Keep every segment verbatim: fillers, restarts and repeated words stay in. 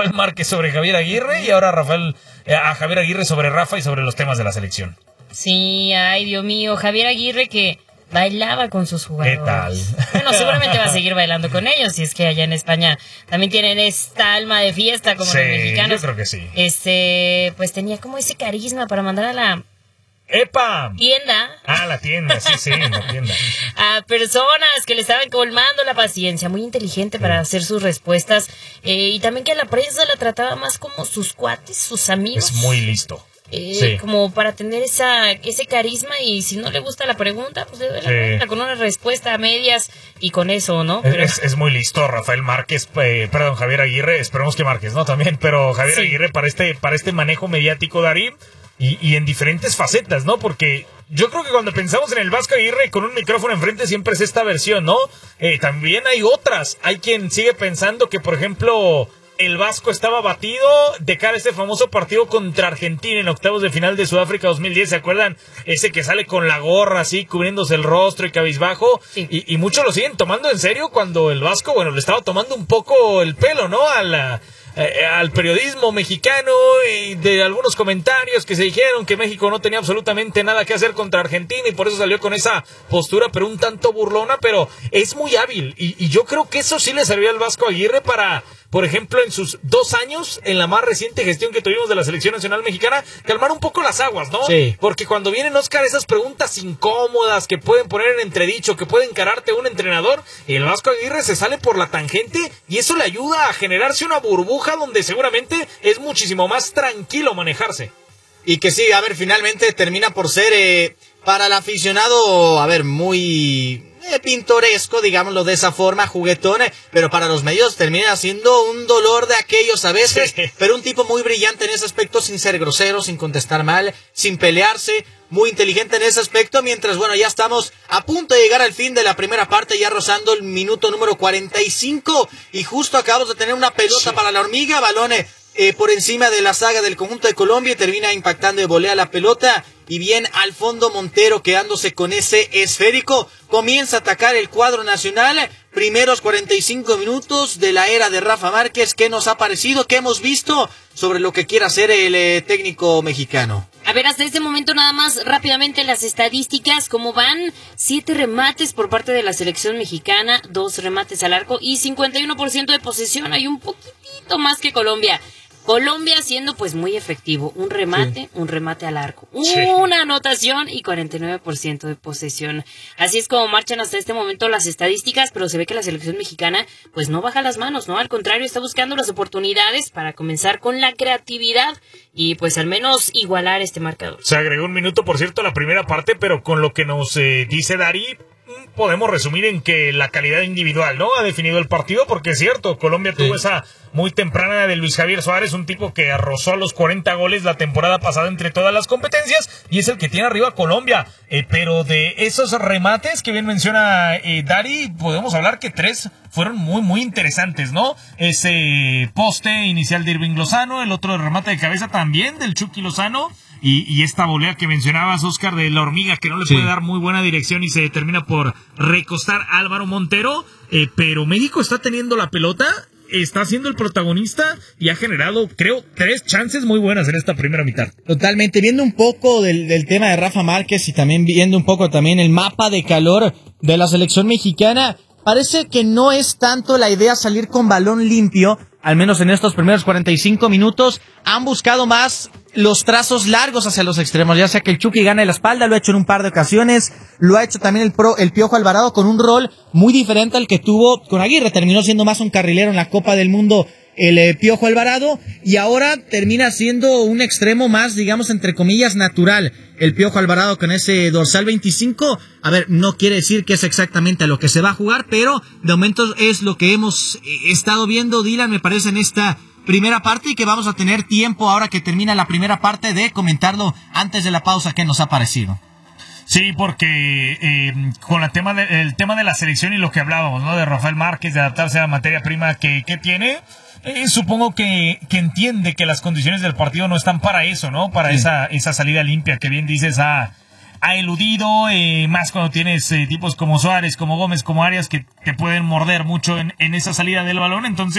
Rafael Márquez sobre Javier Aguirre y ahora Rafael eh, a Javier Aguirre sobre Rafa y sobre los temas de la selección. Sí, ay, Dios mío, Javier Aguirre que bailaba con sus jugadores. ¿Qué tal? Bueno, seguramente va a seguir bailando con ellos, si es que allá en España también tienen esta alma de fiesta como sí, los mexicanos. Yo creo que sí. Este, pues tenía como ese carisma para mandar a la ¡epa! tienda. Ah, la tienda, sí, sí, la tienda. A personas que le estaban colmando la paciencia, muy inteligente para hacer sus respuestas, eh, y también que a la prensa la trataba más como sus cuates, sus amigos. Es muy listo. Eh, sí. Como para tener esa ese carisma, y si no le gusta la pregunta, pues le doy la sí. pregunta con una respuesta a medias y con eso, ¿no? Pero... Es, es muy listo Rafael Márquez, eh, perdón, Javier Aguirre, esperemos que Márquez, ¿no? También, pero Javier sí. Aguirre para este, para este manejo mediático, Darí, y, y en diferentes facetas, ¿no? Porque yo creo que cuando pensamos en el Vasco Aguirre con un micrófono enfrente siempre es esta versión, ¿no? Eh, también hay otras, hay quien sigue pensando que, por ejemplo... el Vasco estaba batido de cara a este famoso partido contra Argentina en octavos de final de Sudáfrica dos mil diez, ¿se acuerdan? Ese que sale con la gorra así, cubriéndose el rostro y cabizbajo, sí. y, y muchos lo siguen tomando en serio cuando el Vasco, bueno, le estaba tomando un poco el pelo, ¿no? A la... Eh, al periodismo mexicano, y de algunos comentarios que se dijeron que México no tenía absolutamente nada que hacer contra Argentina y por eso salió con esa postura, pero un tanto burlona, pero es muy hábil y, y yo creo que eso sí le sirvió al Vasco Aguirre para, por ejemplo, en sus dos años, en la más reciente gestión que tuvimos de la Selección Nacional Mexicana, calmar un poco las aguas, ¿no? Sí. Porque cuando vienen, Oscar, esas preguntas incómodas que pueden poner en entredicho, que puede encararte un entrenador, el Vasco Aguirre se sale por la tangente y eso le ayuda a generarse una burbuja donde seguramente es muchísimo más tranquilo manejarse. Y que sí, a ver, finalmente termina por ser eh, para el aficionado, a ver, muy eh, pintoresco, digámoslo de esa forma, juguetón, eh, pero para los medios termina siendo un dolor de aquellos a veces, sí. Pero un tipo muy brillante en ese aspecto, sin ser grosero, sin contestar mal, sin pelearse, muy inteligente en ese aspecto, mientras, bueno, ya estamos a punto de llegar al fin de la primera parte, ya rozando el minuto número cuarenta y cinco, y justo acabamos de tener una pelota sí. para la hormiga, balones eh, por encima de la saga del conjunto de Colombia, y termina impactando y volea la pelota, y bien al fondo Montero quedándose con ese esférico, comienza a atacar el cuadro nacional, primeros cuarenta y cinco minutos de la era de Rafa Márquez. ¿Qué nos ha parecido? ¿Qué hemos visto sobre lo que quiere hacer el eh, técnico mexicano? A ver, hasta este momento nada más rápidamente las estadísticas, ¿cómo van? Siete remates por parte de la selección mexicana, dos remates al arco y cincuenta y uno por ciento de posesión, hay un poquitito más que Colombia. Colombia siendo pues muy efectivo, un remate, sí. un remate al arco, sí. una anotación y cuarenta y nueve por ciento de posesión. Así es como marchan hasta este momento las estadísticas, pero se ve que la selección mexicana pues no baja las manos, ¿no? Al contrario, está buscando las oportunidades para comenzar con la creatividad y pues al menos igualar este marcador. Se agregó un minuto, por cierto, a la primera parte, pero con lo que nos eh, dice Darí, podemos resumir en que la calidad individual, ¿no? Ha definido el partido, porque es cierto, Colombia tuvo sí. esa muy temprana de Luis Javier Suárez, un tipo que arrozó a los cuarenta goles la temporada pasada entre todas las competencias, y es el que tiene arriba a Colombia. Eh, pero de esos remates que bien menciona eh, Darí, podemos hablar que tres fueron muy, muy interesantes, ¿no? Ese poste inicial de Irving Lozano, el otro remate de cabeza también del Chucky Lozano, Y, y esta volea que mencionabas, Oscar, de la hormiga, que no le sí. puede dar muy buena dirección y se termina por recostar a Álvaro Montero, eh, pero México está teniendo la pelota, está siendo el protagonista y ha generado, creo, tres chances muy buenas en esta primera mitad. Totalmente, viendo un poco del, del tema de Rafa Márquez y también viendo un poco también el mapa de calor de la selección mexicana, parece que no es tanto la idea salir con balón limpio, al menos en estos primeros cuarenta y cinco minutos, han buscado más los trazos largos hacia los extremos, ya sea que el Chucky gane la espalda, lo ha hecho en un par de ocasiones, lo ha hecho también el pro, el Piojo Alvarado con un rol muy diferente al que tuvo con Aguirre, terminó siendo más un carrilero en la Copa del Mundo el eh, Piojo Alvarado, y ahora termina siendo un extremo más, digamos, entre comillas, natural, el Piojo Alvarado con ese dorsal veinticinco, a ver, no quiere decir que es exactamente a lo que se va a jugar, pero de momento es lo que hemos eh, estado viendo, Dylan, me parece, en esta primera parte, y que vamos a tener tiempo ahora que termina la primera parte de comentarlo antes de la pausa qué nos ha parecido. Sí, porque eh, con el tema, de, el tema de la selección y lo que hablábamos, ¿no? De Rafael Márquez, de adaptarse a la materia prima que, que tiene, eh, supongo que, que entiende que las condiciones del partido no están para eso, ¿no? Para sí. esa, esa salida limpia que bien dices ha, ha eludido, eh, más cuando tienes eh, tipos como Suárez, como Gómez, como Arias, que te pueden morder mucho en, en esa salida del balón. Entonces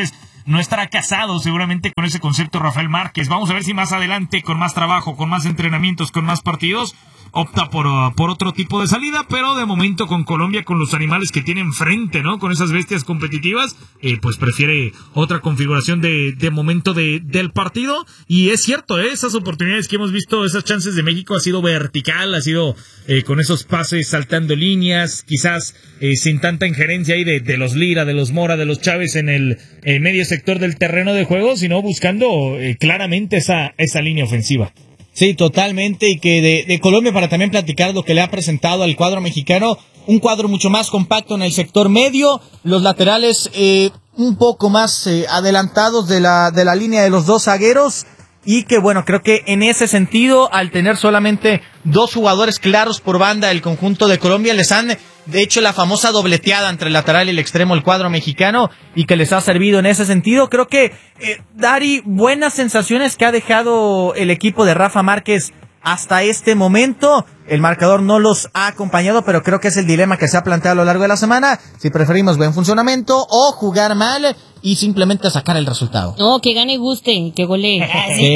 no estará casado seguramente con ese concepto Rafael Márquez. Vamos a ver si más adelante, con más trabajo, con más entrenamientos, con más partidos, opta por, uh, por otro tipo de salida, pero de momento con Colombia, con los animales que tiene enfrente, ¿no? Con esas bestias competitivas, eh, pues prefiere otra configuración de, de momento de, del partido. Y es cierto, ¿eh? Esas oportunidades que hemos visto, esas chances de México ha sido vertical, ha sido eh, con esos pases saltando líneas, quizás eh, sin tanta injerencia ahí de, de los Lira, de los Mora, de los Chávez en el eh, medio sector del terreno de juego, sino buscando eh, claramente esa, esa línea ofensiva. Sí, totalmente, y que de, de Colombia, para también platicar lo que le ha presentado al cuadro mexicano, un cuadro mucho más compacto en el sector medio, los laterales eh, un poco más eh, adelantados de la, de la línea de los dos zagueros, y que bueno, creo que en ese sentido, al tener solamente dos jugadores claros por banda, el conjunto de Colombia les han, de hecho, la famosa dobleteada entre el lateral y el extremo, el cuadro mexicano, y que les ha servido en ese sentido. Creo que, eh, Dari, buenas sensaciones que ha dejado el equipo de Rafa Márquez hasta este momento. El marcador no los ha acompañado, pero creo que es el dilema que se ha planteado a lo largo de la semana, si preferimos buen funcionamiento o jugar mal y simplemente sacar el resultado. No, que gane y guste, que golee.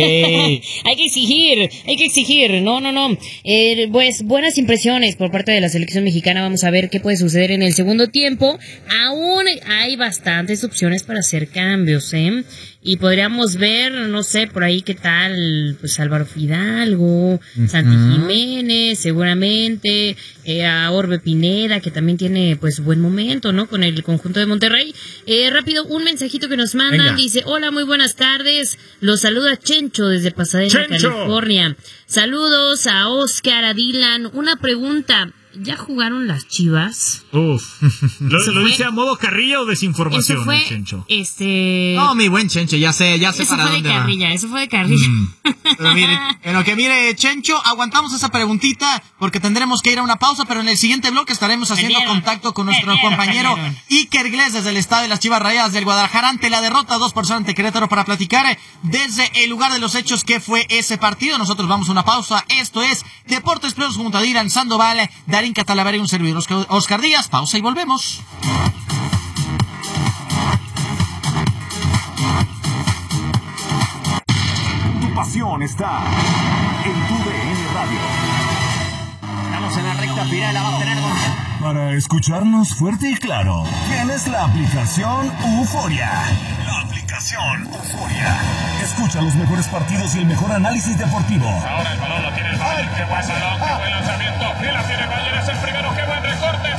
Sí. Hay que exigir, hay que exigir. No, no, no. Eh, pues buenas impresiones por parte de la selección mexicana. Vamos a ver qué puede suceder en el segundo tiempo. Aún hay bastantes opciones para hacer cambios, ¿eh? Y podríamos ver, no sé, por ahí qué tal, pues Álvaro Fidalgo, uh-huh. Santi Jiménez, seguramente, eh, a Orbe Pineda, que también tiene pues buen momento, ¿no? Con el conjunto de Monterrey. Eh, rápido, un mensajito que nos mandan. Venga. Dice, hola, muy buenas tardes. Los saluda Chencho desde Pasadena, Chencho. California. Saludos a Oscar, a Dylan. Una pregunta. ¿Ya jugaron las Chivas? Uf. ¿Lo, ¿lo dice a modo carrilla o desinformación, eso fue, el Chencho? Este... No, mi buen Chencho, ya sé, ya sé eso para fue dónde de carrilla, va. Eso fue de carrilla, mm. Pero mire, en lo que mire, Chencho, aguantamos esa preguntita porque tendremos que ir a una pausa, pero en el siguiente bloque estaremos haciendo Peñero. contacto con nuestro Peñero, compañero Peñero. Iker Iglesias desde el estadio de las Chivas Rayadas del Guadalajara ante la derrota dos por cero ante Querétaro para platicar desde el lugar de los hechos qué fue ese partido. Nosotros vamos a una pausa. Esto es Deportes Plus junto a Dylan Sandoval, Darín Catalavera y un servidor Oscar Díaz. Pausa y volvemos. Tu pasión está en tu D N Radio. Estamos en la recta final, la va a tener Gonzalo. Para escucharnos fuerte y claro, tienes la aplicación Euforia. La aplicación Euforia. Escucha los mejores partidos y el mejor análisis deportivo. Ahora el balón lo tiene el Bayern. ¿Qué pasa? No, qué buen lanzamiento. Y la tiene Bayern, es el primero. ¡Qué buen recorte!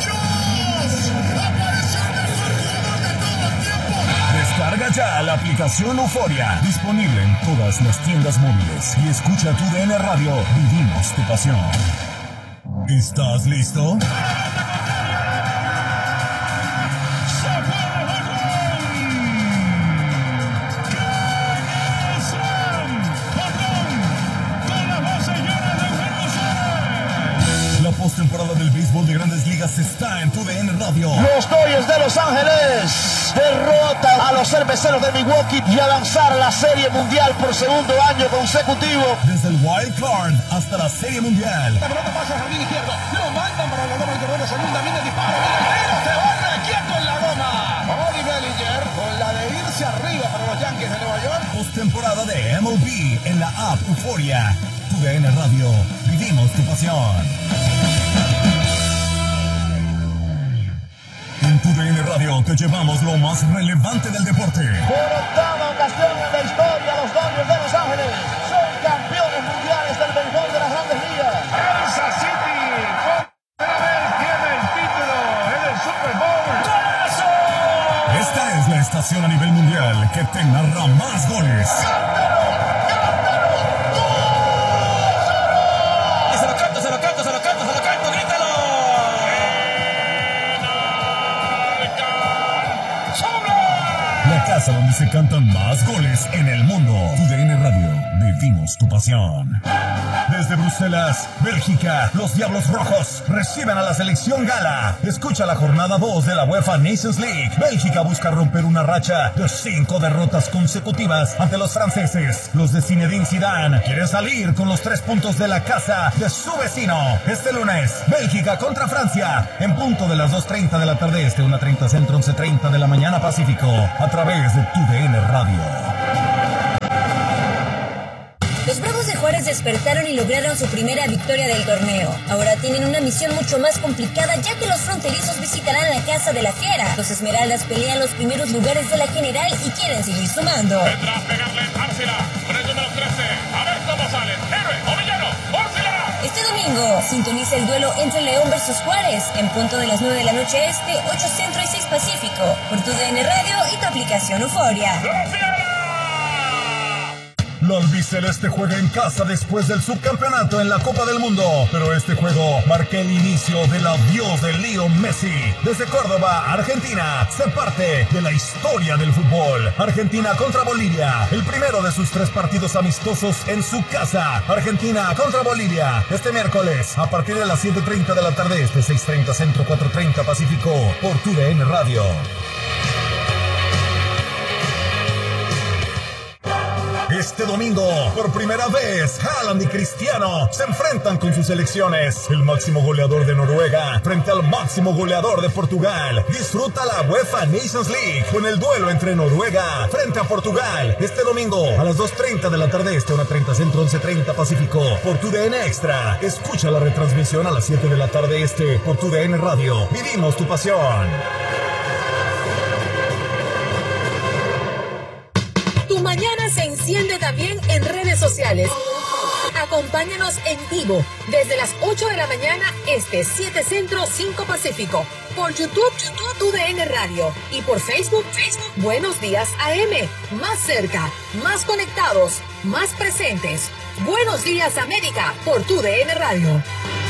Descarga ya la aplicación Euforia. Disponible en todas las tiendas móviles. Y escucha tu D N Radio. Vivimos tu pasión. ¿Estás listo? La postemporada del béisbol de Grandes Ligas está en tu D N Radio. Los Dodgers de Los Ángeles derrotan a los Cerveceros de Milwaukee y a lanzar la Serie Mundial por segundo año consecutivo. Desde el Wild Card hasta la Serie Mundial. La pelota pasa al jardín izquierdo. Lo mandan para la loma y de segunda. Viene el disparo. Se va quieto en la loma. Cody Bellinger con la de irse arriba para los Yankees de Nueva York. Postemporada de M L B en la app Euforia. Tu D N Radio. Vivimos tu pasión. En tu D N Radio te llevamos lo más relevante del deporte. Por octava ocasión en la historia, los Dodgers de Los Ángeles son campeones mundiales del béisbol de las Grandes Ligas. Kansas City, por primera vez tiene el título en el Super Bowl. ¡Golazo! Esta es la estación a nivel mundial que te narra más goles. Se lo canto, se lo canto, se lo canto, se lo canto, grítalo. La casa donde se cantan más goles en el mundo. Tu D N Radio. Vivimos tu pasión. Desde Bruselas, Bélgica, los Diablos Rojos reciben a la selección gala. Escucha la jornada dos de la UEFA Nations League. Bélgica busca romper una racha de cinco derrotas consecutivas ante los franceses. Los de Zinedine Zidane quieren salir con los tres puntos de la casa de su vecino. Este lunes, Bélgica contra Francia, en punto de las dos treinta de la tarde este, una treinta centro, once treinta de la mañana Pacífico, a través de Tu D N Radio. Los Bravos de Juárez despertaron y lograron su primera victoria del torneo. Ahora tienen una misión mucho más complicada, ya que los fronterizos visitarán la casa de la Fiera. Los Esmeraldas pelean los primeros lugares de la general y quieren seguir sumando. Vendrá a pegarle Árcila con el número trece. A ver cómo sale. Héroe o villano. ¡Árcila! Este domingo sintoniza el duelo entre León versus Juárez en punto de las nueve de la noche este, ocho centro y seis pacífico, por Tu D N Radio y tu aplicación Euforia. La albiceleste juega en casa después del subcampeonato en la Copa del Mundo, pero este juego marca el inicio del adiós de Leo Messi. Desde Córdoba, Argentina, se parte de la historia del fútbol. Argentina contra Bolivia, el primero de sus tres partidos amistosos en su casa. Argentina contra Bolivia, este miércoles, a partir de las siete treinta de la tarde, este seis treinta centro, cuatro treinta Pacífico, por Tu D N Radio. Este domingo, por primera vez, Haaland y Cristiano se enfrentan con sus selecciones. El máximo goleador de Noruega frente al máximo goleador de Portugal. Disfruta la UEFA Nations League con el duelo entre Noruega frente a Portugal. Este domingo, a las dos treinta de la tarde este, una treinta centro, once treinta Pacífico, por Tu D N Extra. Escucha la retransmisión a las siete de la tarde este, por Tu D N Radio. Vivimos tu pasión. Tu mañana se enciende también en redes sociales. Acompáñanos en vivo desde las ocho de la mañana este, siete centro, cinco pacífico. Por YouTube, YouTube, Tu D N Radio. Y por Facebook, Facebook, Buenos Días A M. Más cerca, más conectados, más presentes. Buenos Días América por Tu D N Radio.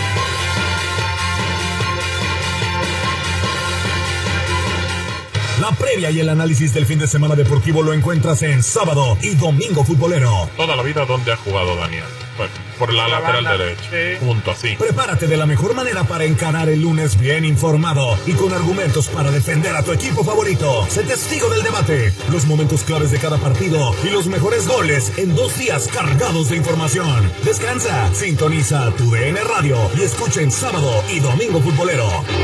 La previa y el análisis del fin de semana deportivo lo encuentras en Sábado y Domingo Futbolero. Toda la vida donde ha jugado Daniel. Bueno, por la, la lateral derecha. Sí. Punto así. Prepárate de la mejor manera para encarar el lunes bien informado y con argumentos para defender a tu equipo favorito. Sé testigo del debate, los momentos claves de cada partido y los mejores goles en dos días cargados de información. Descansa, sintoniza Tu D N Radio y escucha en Sábado y Domingo Futbolero.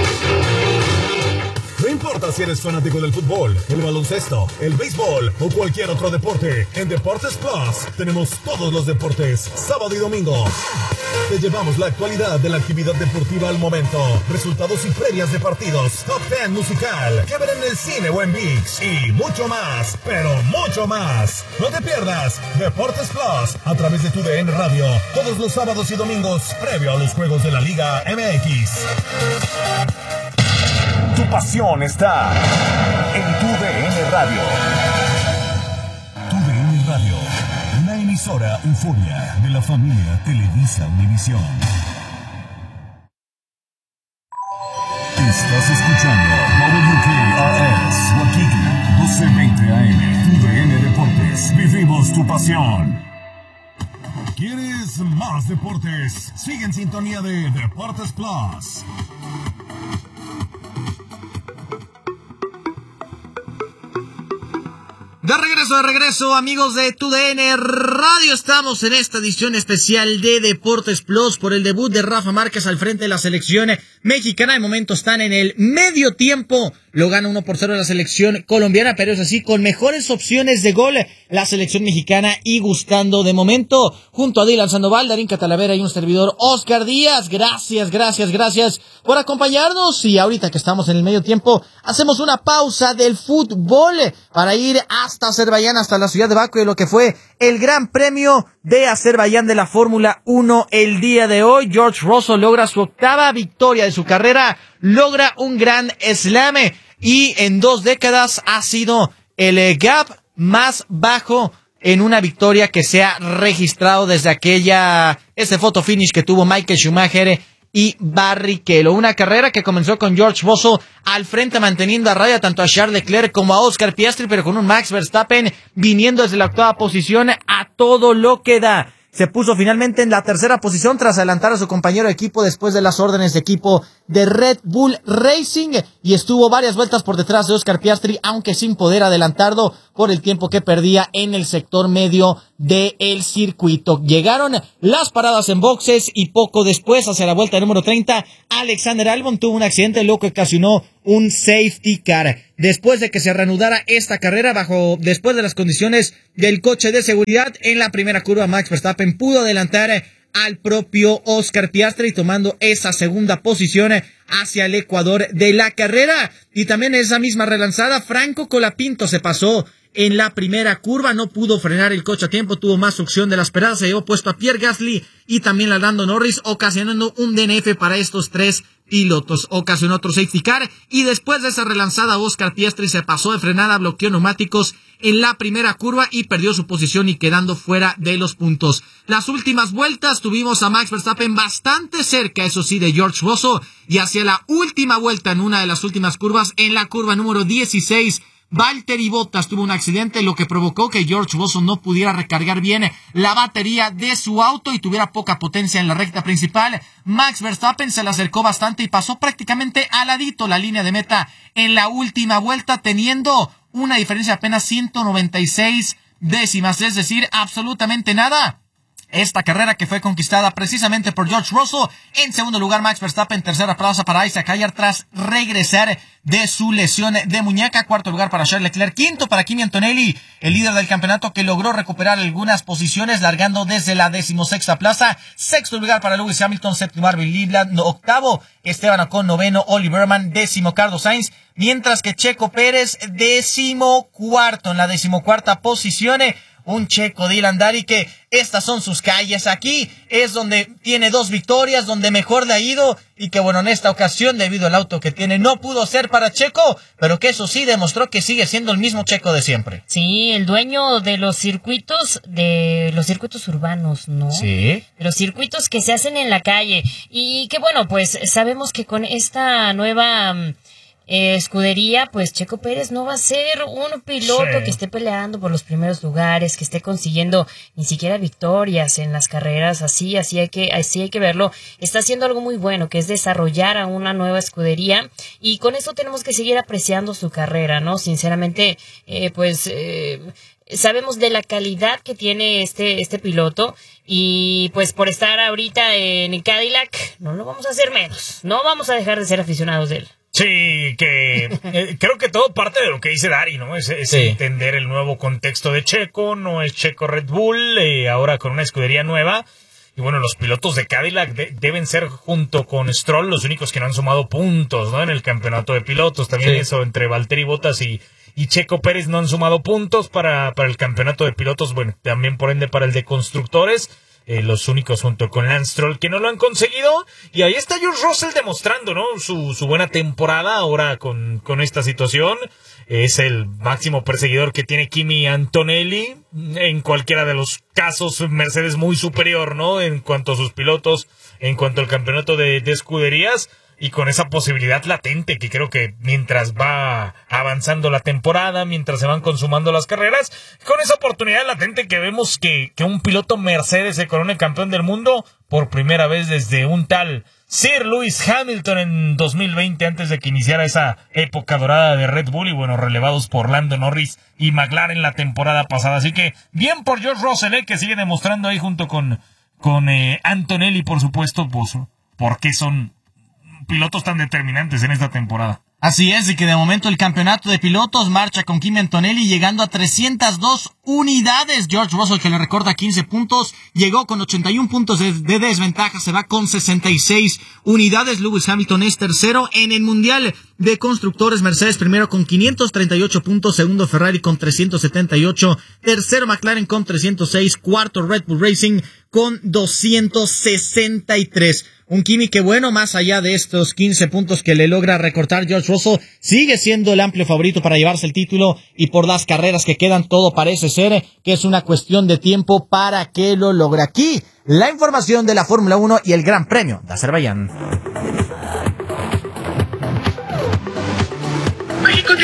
No importa si eres fanático del fútbol, el baloncesto, el béisbol o cualquier otro deporte, en Deportes Plus tenemos todos los deportes, sábado y domingo. Te llevamos la actualidad de la actividad deportiva al momento, resultados y previas de partidos, top diez musical, que ver en el cine o en ViX y mucho más, pero mucho más. No te pierdas Deportes Plus a través de Tu D N Radio, todos los sábados y domingos previo a los juegos de la Liga M X. Tu pasión está en Tu D N Radio. Tu D N Radio, una emisora Euforia de la familia Televisa Univisión. Estás escuchando W K R S, Waikiki, doce veinte A M. Tu D N Deportes, vivimos tu pasión. ¿Quieres más deportes? Sigue en sintonía de Deportes Plus. De regreso, de regreso, amigos de Tu D N Radio. Estamos en esta edición especial de Deportes Plus por el debut de Rafa Márquez al frente de la selección mexicana. De momento están en el medio tiempo. Lo gana uno por cero la selección colombiana, pero es así, con mejores opciones de gol la selección mexicana y gustando de momento. Junto a Dylan Sandoval, Darín Catalavera y un servidor Oscar Díaz. Gracias, gracias, gracias por acompañarnos. Y ahorita que estamos en el medio tiempo, hacemos una pausa del fútbol para ir hasta Azerbaiyán, hasta la ciudad de Bakú, de lo que fue el Gran Premio de Azerbaiyán de la Fórmula uno el día de hoy. George Russell logra su octava victoria de su carrera, logra un Grand Slam y en dos décadas ha sido el gap más bajo en una victoria que se ha registrado desde aquella, ese photo finish que tuvo Michael Schumacher y Barrichello. Una carrera que comenzó con George Russell al frente, manteniendo a raya tanto a Charles Leclerc como a Oscar Piastri, pero con un Max Verstappen viniendo desde la octava posición a todo lo que da. Se puso finalmente en la tercera posición tras adelantar a su compañero de equipo después de las órdenes de equipo de Red Bull Racing y estuvo varias vueltas por detrás de Oscar Piastri, aunque sin poder adelantarlo por el tiempo que perdía en el sector medio del circuito. Llegaron las paradas en boxes y poco después, hacia la vuelta número treinta, Alexander Albon tuvo un accidente, lo que ocasionó un safety car. Después de que se reanudara esta carrera bajo, después de las condiciones del coche de seguridad, en la primera curva Max Verstappen pudo adelantar al propio Oscar Piastri, tomando esa segunda posición hacia el ecuador de la carrera. Y también en esa misma relanzada, Franco Colapinto se pasó en la primera curva, no pudo frenar el coche a tiempo, tuvo más succión de la esperada, se llevó puesto a Pierre Gasly y también a Lando Norris, ocasionando un D N F para estos tres pilotos. Ocasionó otro safety car y después de esa relanzada, Oscar Piastri se pasó de frenada, bloqueó neumáticos en la primera curva y perdió su posición y quedando fuera de los puntos. Las últimas vueltas tuvimos a Max Verstappen bastante cerca, eso sí, de George Russell, y hacia la última vuelta, en una de las últimas curvas, en la curva número dieciséis, Valtteri Bottas tuvo un accidente, lo que provocó que George Russell no pudiera recargar bien la batería de su auto y tuviera poca potencia en la recta principal. Max Verstappen se le acercó bastante y pasó prácticamente al ladito la línea de meta en la última vuelta, teniendo una diferencia de apenas ciento noventa y seis décimas, es decir, absolutamente nada. Esta carrera que fue conquistada precisamente por George Russell. En segundo lugar, Max Verstappen. Tercera plaza para Isaac Hayar tras regresar de su lesión de muñeca. Cuarto lugar para Charles Leclerc. Quinto para Kimi Antonelli, el líder del campeonato, que logró recuperar algunas posiciones largando desde la decimosexta plaza. Sexto lugar para Lewis Hamilton. Séptimo Marvin Liebland. Octavo Esteban Ocon. Noveno Oliver Mann. Décimo Carlos Sainz. Mientras que Checo Pérez, décimo cuarto en la decimocuarta posición. Un checo de Landari que estas son sus calles. Aquí es donde tiene dos victorias, donde mejor le ha ido y que bueno, en esta ocasión, debido al auto que tiene, no pudo ser para Checo, pero que eso sí demostró que sigue siendo el mismo Checo de siempre. Sí, el dueño de los circuitos, de los circuitos urbanos, ¿no? Sí. De los circuitos que se hacen en la calle. Y que bueno, pues sabemos que con esta nueva Eh, escudería, pues Checo Pérez no va a ser un piloto sí. que esté peleando por los primeros lugares, que esté consiguiendo ni siquiera victorias en las carreras, así, así hay que, así hay que verlo. Está haciendo algo muy bueno, que es desarrollar a una nueva escudería, y con eso tenemos que seguir apreciando su carrera, ¿no? Sinceramente, eh, pues, eh, sabemos de la calidad que tiene este, este piloto, y pues por estar ahorita en Cadillac, no lo vamos a hacer menos, no vamos a dejar de ser aficionados de él. Sí, que eh, creo que todo parte de lo que dice Dari, ¿no? Es, es sí. entender el nuevo contexto de Checo, no es Checo Red Bull, eh, ahora con una escudería nueva. Y bueno, los pilotos de Cadillac de, deben ser, junto con Stroll, los únicos que no han sumado puntos, ¿no? En el campeonato de pilotos. También sí. eso, entre Valtteri Bottas y, y Checo Pérez no han sumado puntos para, para el campeonato de pilotos. Bueno, también por ende para el de constructores. Eh, los únicos junto con Lance Stroll que no lo han conseguido, y ahí está George Russell demostrando, ¿no? Su, su buena temporada ahora con, con esta situación. Es el máximo perseguidor que tiene Kimi Antonelli. En cualquiera de los casos, Mercedes muy superior, ¿no? En cuanto a sus pilotos, en cuanto al campeonato de, de escuderías. Y con esa posibilidad latente que creo que mientras va avanzando la temporada, mientras se van consumando las carreras, con esa oportunidad latente que vemos que, que un piloto Mercedes se corone campeón del mundo por primera vez desde un tal Sir Lewis Hamilton en dos mil veinte, antes de que iniciara esa época dorada de Red Bull, y bueno, relevados por Lando Norris y McLaren la temporada pasada. Así que bien por George Russell, eh, que sigue demostrando ahí junto con, con eh, Antonelli, por supuesto, pues, por qué son pilotos tan determinantes en esta temporada. Así es, y que de momento el campeonato de pilotos marcha con Kimi Antonelli llegando a trescientas dos unidades. George Russell, que le recorta quince puntos, llegó con ochenta y un puntos de, de desventaja, se va con sesenta y seis unidades. Lewis Hamilton es tercero en el Mundial de Constructores. Mercedes primero con quinientos treinta y ocho puntos, segundo Ferrari con trescientos setenta y ocho, tercero McLaren con trescientos seis, cuarto Red Bull Racing con doscientos sesenta y tres. Un Kimi que, bueno, más allá de estos quince puntos que le logra recortar George Russell, sigue siendo el amplio favorito para llevarse el título, y por las carreras que quedan todo parece ser que es una cuestión de tiempo para que lo logre. Aquí la información de la Fórmula uno y el Gran Premio de Azerbaiyán. México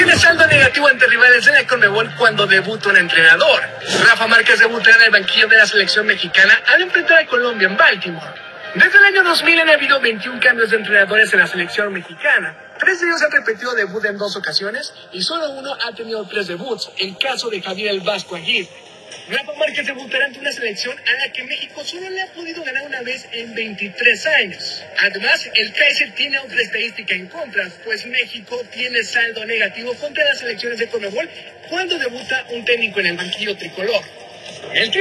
tiene saldo negativo ante rivales de la Conmebol cuando debuta un entrenador. Rafa Márquez debutará en el banquillo de la selección mexicana al enfrentar a Colombia en Baltimore. Desde el año dos mil han habido veintiún cambios de entrenadores en la selección mexicana. Tres de ellos han repetido debut en dos ocasiones y solo uno ha tenido tres debuts, el caso de Javier El Vasco Aguirre. Rafa Márquez debutará ante una selección a la que México solo le ha podido ganar una vez en veintitrés años. Además, el Kaiser tiene otra estadística en contra, pues México tiene saldo negativo contra las selecciones de Conmebol cuando debuta un técnico en el banquillo tricolor. El